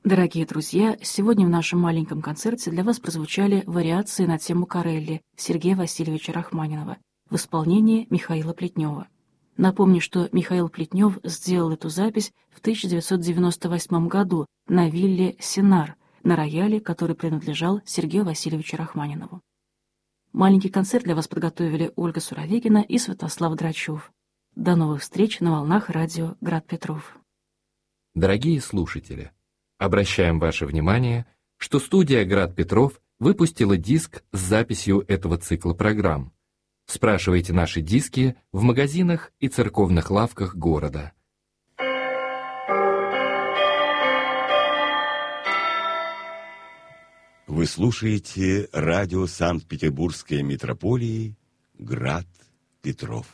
Дорогие друзья, сегодня в нашем маленьком концерте для вас прозвучали вариации на тему Корелли Сергея Васильевича Рахманинова в исполнении Михаила Плетнева. Напомню, что Михаил Плетнев сделал эту запись в 1998 году на вилле «Сенар» на рояле, который принадлежал Сергею Васильевичу Рахманинову. Маленький концерт для вас подготовили Ольга Суровегина и Святослав Драчев. До новых встреч на волнах радио «Град Петров». Дорогие слушатели, обращаем ваше внимание, что студия «Град Петров» выпустила диск с записью этого цикла программ. Спрашивайте наши диски в магазинах и церковных лавках города. Вы слушаете радио Санкт-Петербургской митрополии «Град Петров».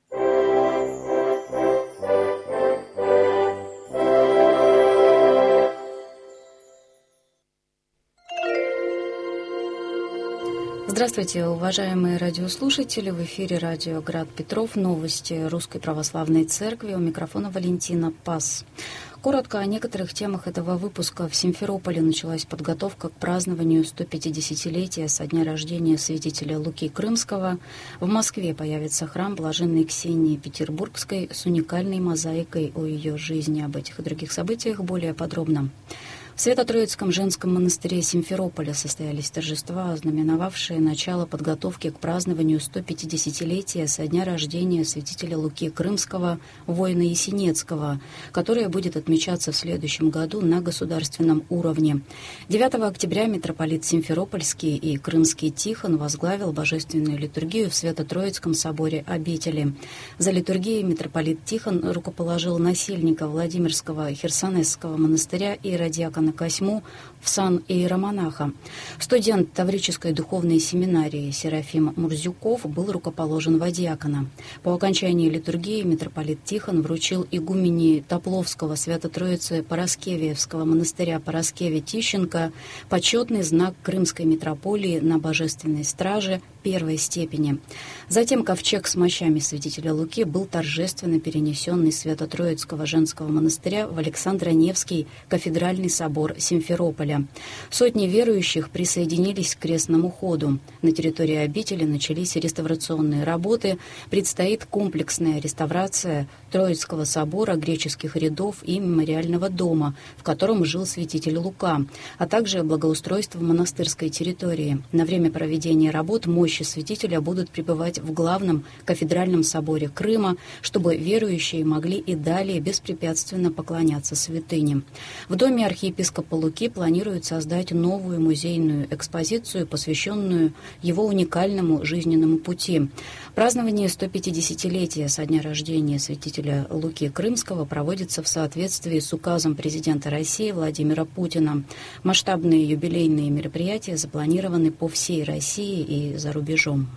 Здравствуйте, уважаемые радиослушатели! В эфире радио «Град Петров», новости Русской Православной Церкви, у микрофона Валентина Пас. Коротко о некоторых темах этого выпуска. В Симферополе началась подготовка к празднованию 150-летия со дня рождения святителя Луки Крымского. В Москве появится храм Блаженной Ксении Петербургской с уникальной мозаикой о ее жизни. Об этих и других событиях более подробно. В Свято-Троицком женском монастыре Симферополя состоялись торжества, ознаменовавшие начало подготовки к празднованию 150-летия со дня рождения святителя Луки Крымского, воина Есенецкого, которое будет отмечаться в следующем году на государственном уровне. 9 октября митрополит Симферопольский и Крымский Тихон возглавил божественную литургию в Свято-Троицком соборе обители. За литургией митрополит Тихон рукоположил насельника Владимирского Херсонесского монастыря иеродиакона Косьму в сан иеромонаха. Студент Таврической духовной семинарии Серафим Мурзюков был рукоположен во диакона. По окончании литургии митрополит Тихон вручил игумене Топловского Свято-Троицы Параскевиевского монастыря Параскеве-Тищенко почетный знак Крымской митрополии на божественной страже первой степени. Затем ковчег с мощами святителя Луки был торжественно перенесен из Свято-Троицкого женского монастыря в Александро-Невский кафедральный собор Симферополя. Сотни верующих присоединились к крестному ходу. На территории обители начались реставрационные работы. Предстоит комплексная реставрация Троицкого собора, греческих рядов и мемориального дома, в котором жил святитель Лука, а также благоустройство монастырской территории. На время проведения работ мощи святителя будут пребывать в главном кафедральном соборе Крыма, чтобы верующие могли и далее беспрепятственно поклоняться святыне. В доме архиепископа Луки планируют создать новую музейную экспозицию, посвященную его уникальному жизненному пути. Празднование 150-летия со дня рождения святителя Луки Крымского проводится в соответствии с указом президента России Владимира Путина. Масштабные юбилейные мероприятия запланированы по всей России и за рубежом.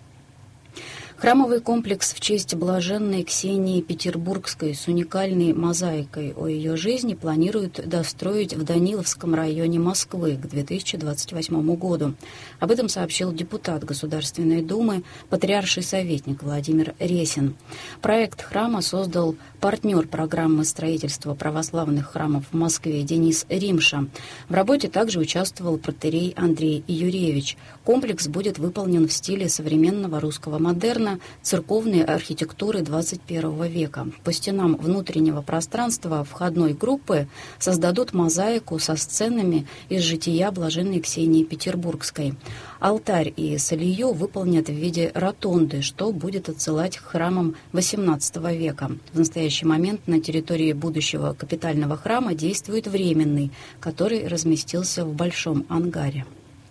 Храмовый комплекс в честь блаженной Ксении Петербургской с уникальной мозаикой о ее жизни планируют достроить в Даниловском районе Москвы к 2028 году. Об этом сообщил депутат Государственной Думы, патриарший советник Владимир Ресин. Проект храма создал партнер программы строительства православных храмов в Москве Денис Римша. В работе также участвовал протоиерей Андрей Юрьевич. Комплекс будет выполнен в стиле современного русского модерна, церковной архитектуры XXI века. По стенам внутреннего пространства входной группы создадут мозаику со сценами из жития блаженной Ксении Петербургской. Алтарь и солью выполнят в виде ротонды, что будет отсылать к храмам XVIII века. В настоящий момент на территории будущего капитального храма действует временный, который разместился в большом ангаре.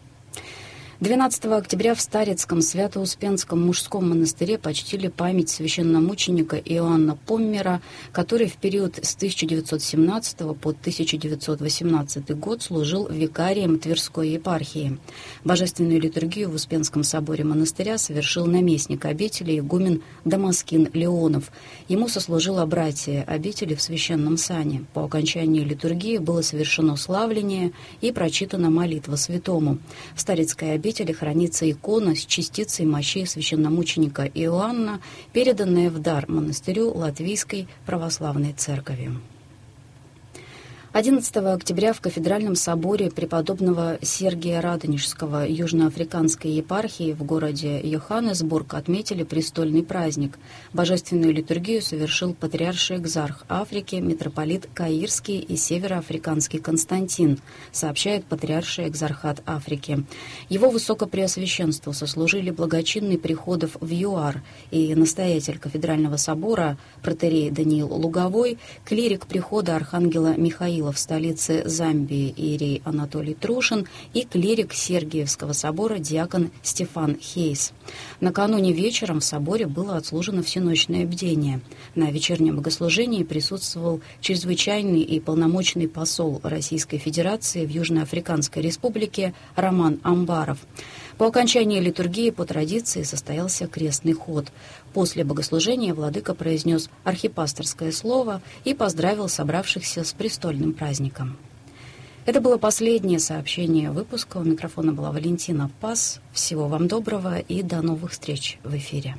12 октября в Старицком Свято-Успенском мужском монастыре почтили память священномученика Иоанна Поммера, который в период с 1917 по 1918 год служил викарием Тверской епархии. Божественную литургию в Успенском соборе монастыря совершил наместник обители игумен Дамаскин Леонов. Ему сослужило братие обители в священном сане. По окончании литургии было совершено славление и прочитана молитва святому. В Старицкой обители хранится икона с частицей мощей священномученика Иоанна, переданная в дар монастырю Латвийской православной церкви. 11 октября в Кафедральном соборе преподобного Сергия Радонежского Южноафриканской епархии в городе Йоханнесбург отметили престольный праздник. Божественную литургию совершил патриарший экзарх Африки, митрополит Каирский и Североафриканский Константин, сообщает патриарший экзархат Африки. Его высокопреосвященству сослужили благочинный приходов в ЮАР и настоятель Кафедрального собора протоиерей Даниил Луговой, клирик прихода архангела Михаила в столице Замбии иерей Анатолий Трушин и клирик Сергиевского собора диакон Стефан Хейс. Накануне вечером в соборе было отслужено всеночное бдение. На вечернем богослужении присутствовал чрезвычайный и полномочный посол Российской Федерации в Южноафриканской Республике Роман Амбаров. По окончании литургии по традиции состоялся крестный ход. После богослужения владыка произнес архипасторское слово и поздравил собравшихся с престольным праздником. Это было последнее сообщение выпуска. У микрофона была Валентина Пас. Всего вам доброго и до новых встреч в эфире.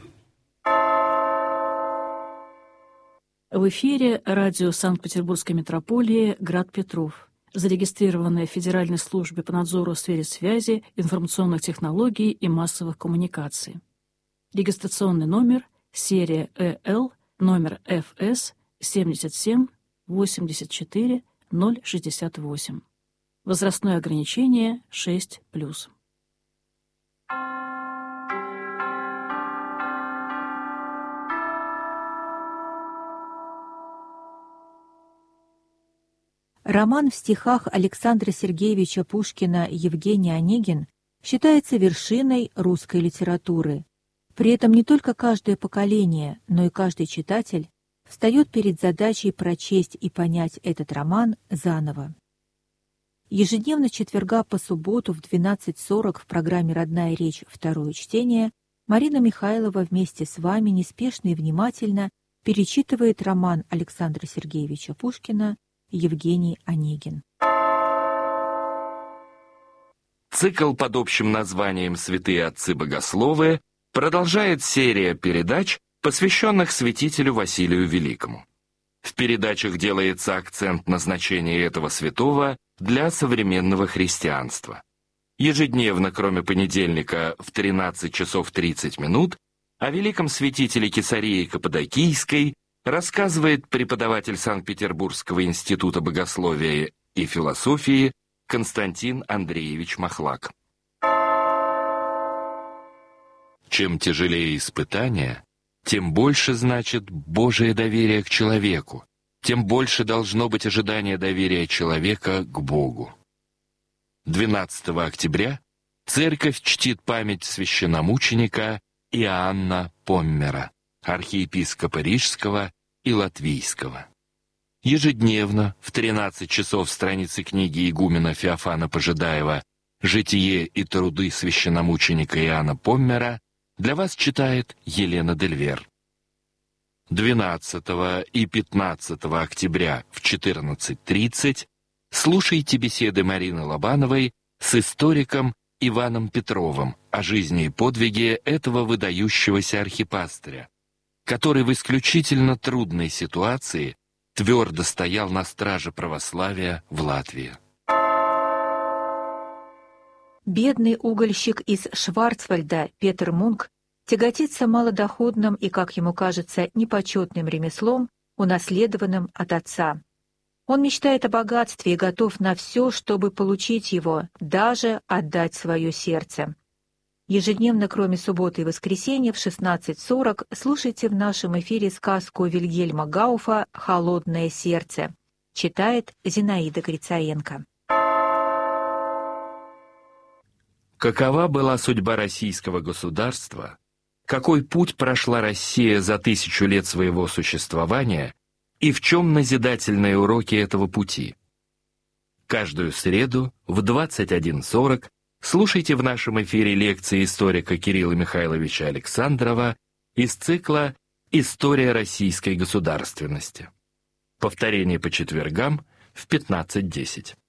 В эфире радио Санкт-Петербургской митрополии «Град Петров», зарегистрированное в Федеральной службе по надзору в сфере связи, информационных технологий и массовых коммуникаций. Регистрационный номер, серия ЭЛ, номер ФС 77 84 068. Возрастное ограничение 6+. Роман в стихах Александра Сергеевича Пушкина «Евгений Онегин» считается вершиной русской литературы. При этом не только каждое поколение, но и каждый читатель встает перед задачей прочесть и понять этот роман заново. Ежедневно с четверга по субботу в 12:40 в программе «Родная речь. Второе чтение» Марина Михайлова вместе с вами неспешно и внимательно перечитывает роман Александра Сергеевича Пушкина «Евгений Онегин». Цикл под общим названием «Святые отцы-богословы» продолжает серия передач, посвященных святителю Василию Великому. В передачах делается акцент на значении этого святого для современного христианства. Ежедневно, кроме понедельника, в 13 часов 30 минут, о великом святителе Кесарии Каппадокийской рассказывает преподаватель Санкт-Петербургского института богословия и философии Константин Андреевич Махлак. Чем тяжелее испытание, тем больше значит Божие доверие к человеку, тем больше должно быть ожидание доверия человека к Богу. 12 октября церковь чтит память священномученика Иоанна Поммера, архиепископа Рижского и Латвийского. Ежедневно в 13 часов страницы книги игумена Феофана Пожидаева «Житие и труды священномученика Иоанна Поммера» для вас читает Елена Дельвер. 12 и 15 октября в 14:30 слушайте беседы Марины Лобановой с историком Иваном Петровым о жизни и подвиге этого выдающегося архипастыря, который в исключительно трудной ситуации твердо стоял на страже православия в Латвии. Бедный угольщик из Шварцвальда Петер Мунк тяготится малодоходным и, как ему кажется, непочетным ремеслом, унаследованным от отца. Он мечтает о богатстве и готов на все, чтобы получить его, даже отдать свое сердце. Ежедневно, кроме субботы и воскресенья, в 16:40 слушайте в нашем эфире сказку Вильгельма Гауфа «Холодное сердце». Читает Зинаида Грицаенко. Какова была судьба российского государства, какой путь прошла Россия за 1000 лет своего существования и в чем назидательные уроки этого пути? Каждую среду в 21:40 слушайте в нашем эфире лекции историка Кирилла Михайловича Александрова из цикла «История российской государственности». Повторение по четвергам в 15:10.